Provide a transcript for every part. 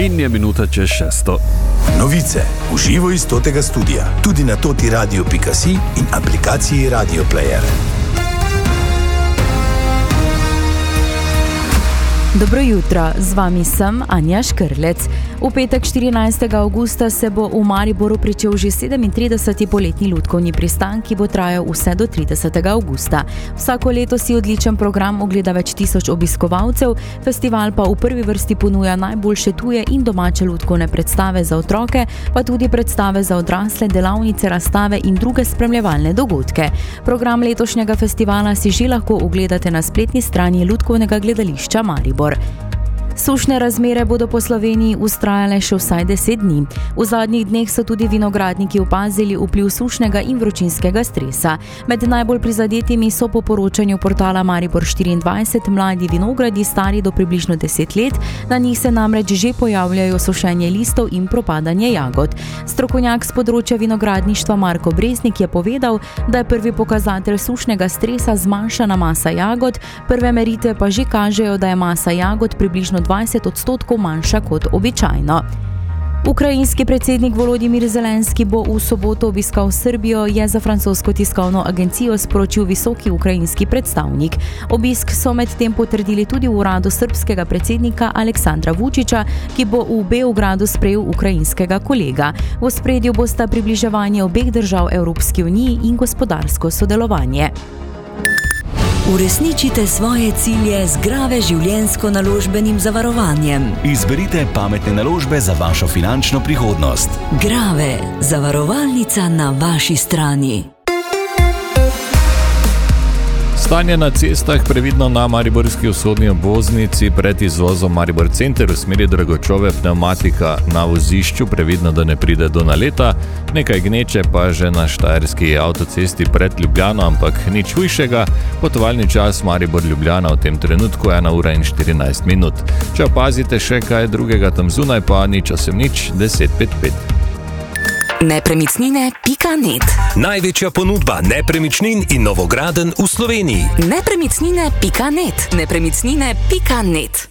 In je minuta čez 6. Novice v živo iz totega studia, tudi na totiradio.si in aplikaciji Radio Player. Dobro jutro, z vami sem Anja Škrlec. V petek 14. avgusta se bo v Mariboru pričel že 37. poletni lutkovni pristan, ki bo trajal vse do 30. avgusta. Vsako leto si odličen program ogleda več tisoč obiskovalcev, festival pa v prvi vrsti ponuja najboljše tuje in domače lutkovne predstave za otroke, pa tudi predstave za odrasle, delavnice, razstave in druge spremljevalne dogodke. Program letošnjega festivala si že lahko ogledate na spletni strani Lutkovnega gledališča Maribor. Sušne razmere bodo po Sloveniji vztrajale še vsaj 10 dni. V zadnjih dneh so tudi vinogradniki opazili vpliv sušnega in vročinskega stresa. Med najbolj prizadetimi so po poročanju portala Maribor 24 mladi vinogradi stari do približno 10 let, na njih se namreč že pojavljajo sušenje listov in propadanje jagod. Strokovnjak z področja vinogradništva Marko Breznik je povedal, da je prvi pokazatelj sušnega stresa zmanjšana masa jagod, prve meritve pa že kažejo, da je masa jagod približno 20% manjša kot običajno. Ukrajinski predsednik Volodimir Zelenski bo v soboto obiskal Srbijo, je za francosko tiskovno agencijo sporočil visoki ukrajinski predstavnik. Obisk so medtem potrdili tudi v uradu srbskega predsednika Aleksandra Vučića, ki bo v Beogradu sprejel ukrajinskega kolega. V ospredju bosta približevanje obeh držav Evropski uniji in gospodarsko sodelovanje. Uresničite svoje cilje z Grave življenjsko-naložbenim zavarovanjem. Izberite pametne naložbe za vašo finančno prihodnost. Grave, zavarovalnica na vaši strani. Stanje na cestah previdno na mariborski vzhodni obvoznici pred izvozom Maribor Center v smeri Dragočove, pneumatika na vozišču, previdno, da ne pride do naleta, nekaj gneče pa že na štajerski avtocesti pred Ljubljano, ampak nič hujšega. Potovalni čas Maribor-Ljubljana v tem trenutku 1 ura in 14 minut. Če opazite še kaj drugega tam zunaj, pa nič 1055. Nepremicnine.net. Največja ponudba nepremičnin in novogradenj v Sloveniji. Nepremicnine.net. Nepremicnine.net.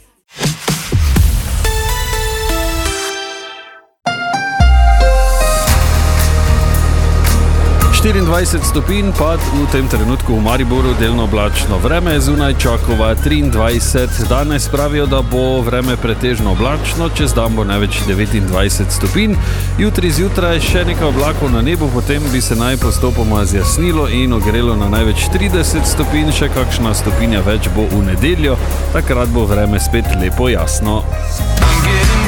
24 stopinj, pad v tem trenutku v Mariboru, delno oblačno vreme, zunaj Čakova 23. Danes pravijo, da bo vreme pretežno oblačno, čez dan bo največ 29 stopinj. Jutri zjutraj še nekaj oblakov na nebu, potem bi se naj postopoma zjasnilo in ogrelo na največ 30 stopinj, še kakšna stopinja več bo v nedeljo, takrat bo vreme spet lepo jasno.